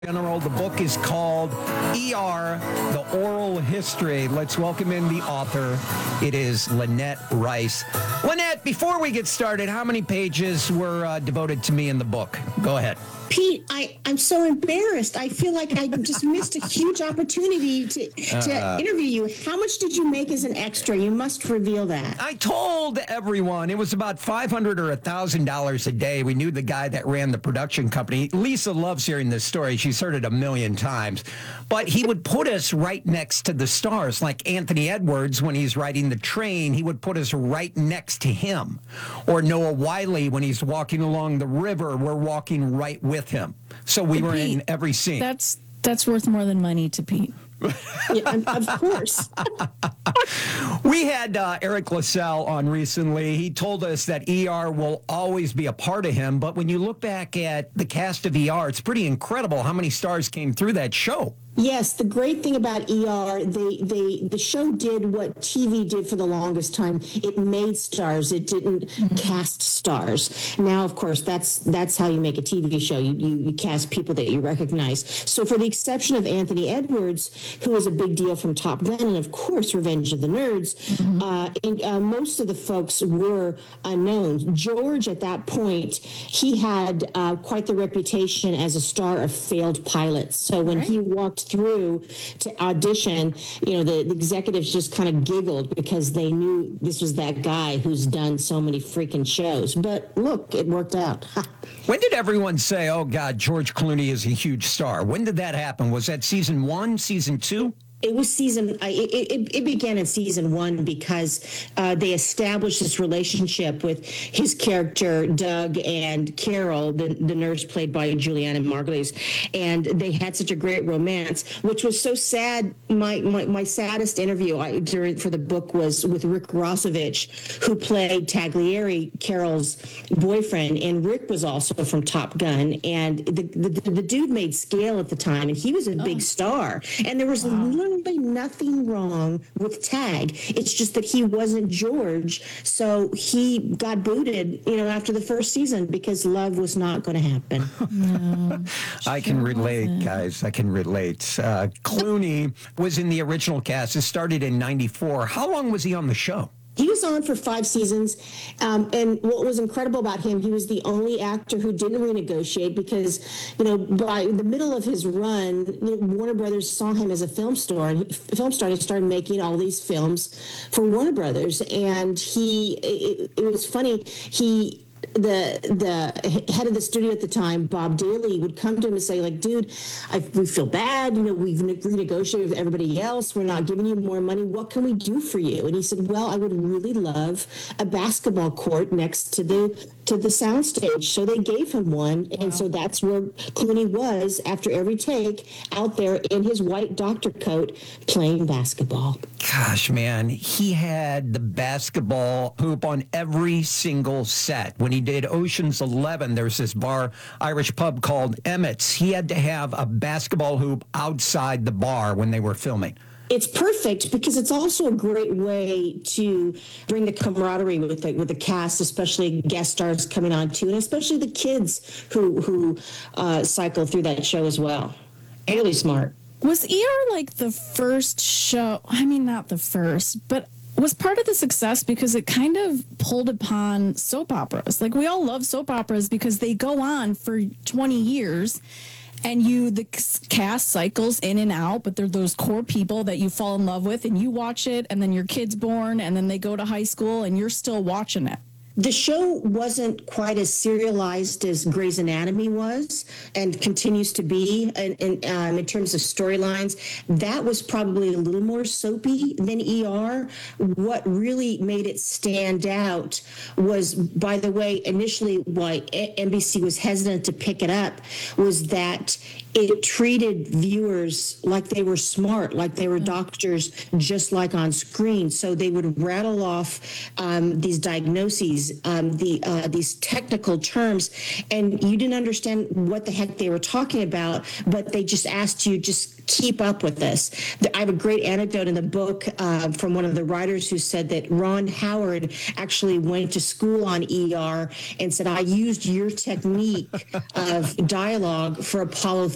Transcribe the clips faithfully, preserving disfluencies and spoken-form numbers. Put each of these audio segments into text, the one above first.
General. The book is called E R, The Oral History. Let's welcome in the author. It is Lynette Rice. Lynette, before we get started, how many pages were uh, devoted to me in the book? Go ahead. Pete, I, I'm so embarrassed. I feel like I just missed a huge opportunity to, to uh, interview you. How much did you make as an extra? You must reveal that. I told everyone it was about five hundred dollars or one thousand dollars a day. We knew the guy that ran the production company. Lisa loves hearing this story. She's heard it a million times. But he would put us right next to the stars, like Anthony Edwards when he's riding the train. He would put us right next to him. Or Noah Wiley when he's walking along the river. We're walking right with him. So we were Pete, in every scene. That's that's worth more than money to Pete. Yeah, of course. We had uh, Eric LaSalle on recently. He told us that E R will always be a part of him. But when you look back at the cast of E R, it's pretty incredible how many stars came through that show. Yes, the great thing about E R, they, they, the show did what T V did for the longest time. It made stars. It didn't mm-hmm. cast stars. Now, of course, that's that's how you make a T V show. You, you you cast people that you recognize. So for the exception of Anthony Edwards, who was a big deal from Top Gun, and of course, Revenge of the Nerds, mm-hmm. uh, and, uh, most of the folks were unknown. George, at that point, he had uh, quite the reputation as a star of failed pilots. So when right. he walked through to audition, you know, the, the executives just kind of giggled because they knew this was that guy who's done so many freaking shows. But look, it worked out. When did everyone say, oh, God, George Clooney is a huge star? When did that happen? Was that season one, season two? It was season, it, it, it began in season one because uh, they established this relationship with his character, Doug, and Carol, the, the nurse played by Juliana Margulies. And they had such a great romance, which was so sad. My my, my saddest interview I, during for the book was with Rick Rossovich, who played Taglieri, Carol's boyfriend. And Rick was also from Top Gun. And the, the, the dude made scale at the time, and he was a big oh. star. And there was wow. a nothing wrong with Tag. It's just that he wasn't George, so he got booted, you know, after the first season because love was not going to happen. No, I can relate, wasn't. guys. I can relate. Uh, Clooney was in the original cast. It started in ninety-four. How long was he on the show? He was on for five seasons, um, and what was incredible about him, he was the only actor who didn't renegotiate because, you know, by the middle of his run, you know, Warner Brothers saw him as a film star, and he, film star, and he started making all these films for Warner Brothers, and he, it, it was funny, he... the the head of the studio at the time, Bob Daly, would come to him and say, like, dude, I, we feel bad. You know, we've renegotiated with everybody else. We're not giving you more money. What can we do for you? And he said, well, I would really love a basketball court next to the to the soundstage. So they gave him one. Wow. And so that's where Clooney was after every take, out there in his white doctor coat playing basketball. Gosh, man, he had the basketball hoop on every single set. When he did Ocean's Eleven, there's this bar, Irish pub called Emmett's. He had to have a basketball hoop outside the bar when they were filming. It's perfect because it's also a great way to bring the camaraderie with the, with the cast, especially guest stars coming on too, and especially the kids who who uh, cycle through that show as well. Really smart. Was E R like the first show? I mean, not the first, but was part of the success because it kind of pulled upon soap operas. Like, we all love soap operas because they go on for twenty years. And you, the cast cycles in and out, but they're those core people that you fall in love with, and you watch it, and then your kid's born, and then they go to high school, and you're still watching it. The show wasn't quite as serialized as Grey's Anatomy was and continues to be in, in, um, in terms of storylines. That was probably a little more soapy than E R. What really made it stand out was, by the way, initially why N B C was hesitant to pick it up was that it treated viewers like they were smart, like they were doctors, just like on screen. So they would rattle off um, these diagnoses, um, the uh, these technical terms, and you didn't understand what the heck they were talking about, but they just asked you, just keep up with this. I have a great anecdote in the book uh, from one of the writers who said that Ron Howard actually went to school on E R and said, I used your technique of dialogue for Apollo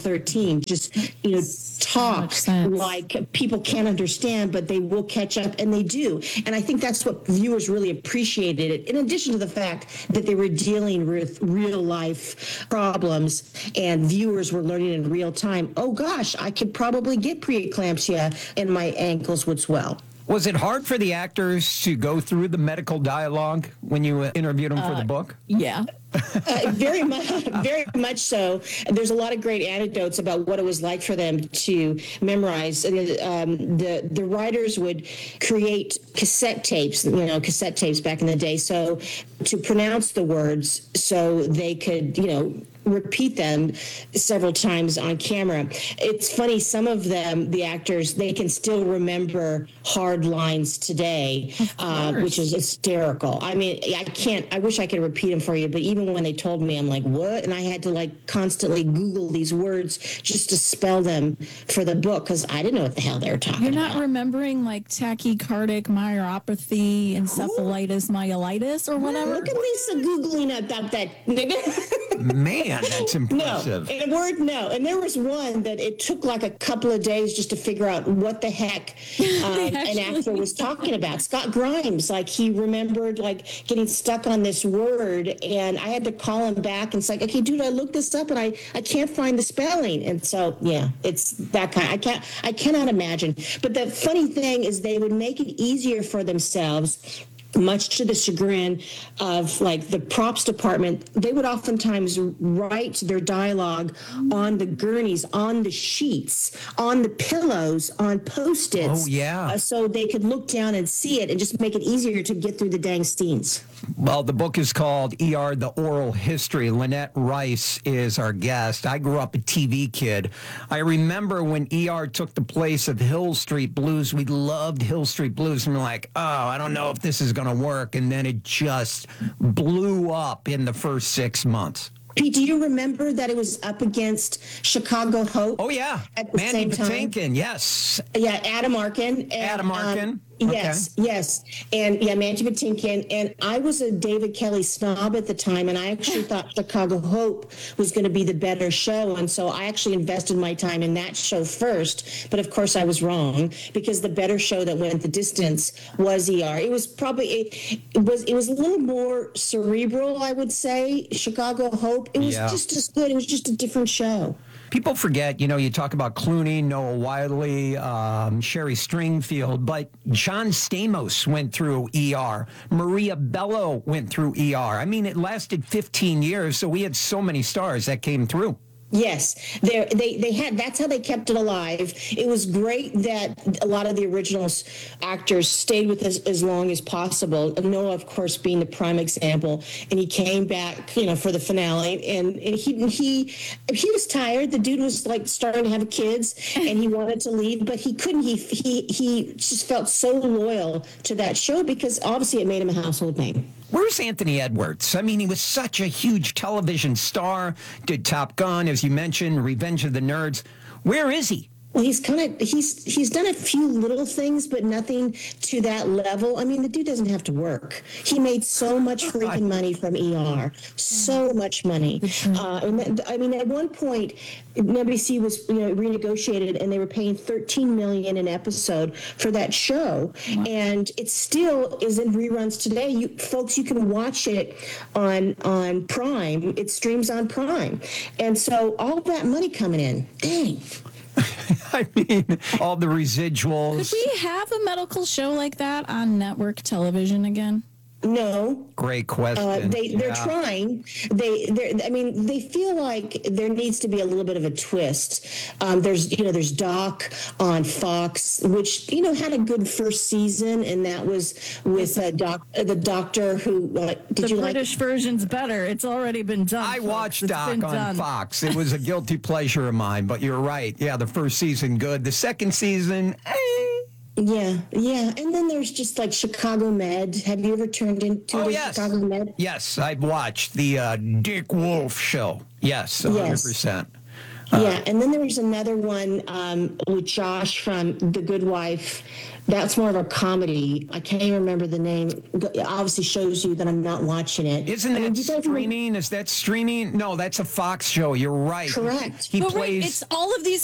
thirteen. Just, you know, talk much sense. like people can't understand, but they will catch up, and they do. And I think that's what viewers really appreciated it, in addition to the fact that they were dealing with real life problems and viewers were learning in real time. Oh gosh, I could probably get preeclampsia and my ankles would swell. Was it hard for the actors to go through the medical dialogue when you uh, interviewed them for the book? Yeah. Uh, very much, very much so. There's a lot of great anecdotes about what it was like for them to memorize. Um, the the writers would create cassette tapes, you know, cassette tapes back in the day, so to pronounce the words, so they could, you know, repeat them several times on camera. It's funny, some of them, the actors, they can still remember hard lines today, uh, which is hysterical. I mean, I can't, I wish I could repeat them for you, but even when they told me, I'm like, what? And I had to like constantly Google these words just to spell them for the book, because I didn't know what the hell they were talking You're about. not remembering like tachycardic myopathy, encephalitis, myelitis, or whatever? Look at Lisa Googling about that. Man, that's No, impressive. in a word, no. And there was one that it took like a couple of days just to figure out what the heck um, an actually- actor was talking about. Scott Grimes, like he remembered like getting stuck on this word, and I had to call him back and say, okay, dude, I looked this up and I, I can't find the spelling. And so, yeah, it's that kind. I can't, I cannot imagine. But the funny thing is they would make it easier for themselves, much to the chagrin of like the props department. They would oftentimes write their dialogue on the gurneys, on the sheets, on the pillows, on Post-its. Oh, yeah. uh, so they could look down and see it and just make it easier to get through the dang scenes. Well, the book is called E R, The Oral History. Lynette Rice is our guest. I grew up a T V kid. I remember when E R took the place of Hill Street Blues. We loved Hill Street Blues. And we're like, oh, I don't know if this is going to work. And then it just blew up in the first six months. Pete, do you remember that it was up against Chicago Hope? Oh, yeah. At the Mandy same time? Patinkin, yes. Yeah, Adam Arkin. And, Adam Arkin. Um, yes, yes. And yeah, Mandy Patinkin. And I was a David Kelly snob at the time, and I actually thought Chicago Hope was going to be the better show. And so I actually invested my time in that show first. But of course, I was wrong, because the better show that went the distance was E R. It was probably, it, it was it was a little more cerebral, I would say, Chicago Hope. It was Yeah. just as good. It was just a different show. People forget, you know, you talk about Clooney, Noah Wiley, um, Sherry Stringfield, but John Stamos went through E R. Maria Bello went through E R. I mean, it lasted fifteen years, so we had so many stars that came through. Yes, they they they had. That's how they kept it alive. It was great that a lot of the original actors stayed with us as long as possible. Noah, of course, being the prime example, and he came back, you know, for the finale, and, and he he he was tired. The dude was like starting to have kids, and he wanted to leave, but he couldn't. He he he just felt so loyal to that show because obviously it made him a household name. Where's Anthony Edwards? I mean, he was such a huge television star, did Top Gun, as you mentioned, Revenge of the Nerds. Where is he? Well, he's kind of he's he's done a few little things, but nothing to that level. I mean, the dude doesn't have to work. He made so much freaking money from E R, so much money. Uh, and that, I mean, at one point, N B C was you know renegotiated, and they were paying thirteen million an episode for that show, and it still is in reruns today. You folks, you can watch it on on Prime. It streams on Prime, and so all that money coming in, dang. I mean, all the residuals. Could we have a medical show like that on network television again? No, Great question. uh, they they're Yeah. trying. They they I mean they feel like there needs to be a little bit of a twist. Um, there's you know there's Doc on Fox, which you know had a good first season, and that was with uh, doc uh, the doctor who uh, did The you British version's better. It's already been done. I folks. watched It's Doc been on done. Fox. It was a guilty pleasure of mine, but you're right. Yeah, the first season, good. The second season, eh. like? Yeah, yeah, and then there's just like Chicago Med. Have you ever turned into Oh, the yes. Chicago Med? Yes, I've watched the uh, Dick Wolf show. Yes, one hundred percent. Yeah, and then there was another one um, with Josh from The Good Wife, That's more of a comedy. I can't even remember the name. It obviously shows you that I'm not watching it. Isn't I mean, that you guys were- streaming? Is that streaming? No, that's a Fox show. You're right. Correct. He But wait, plays. it's all of these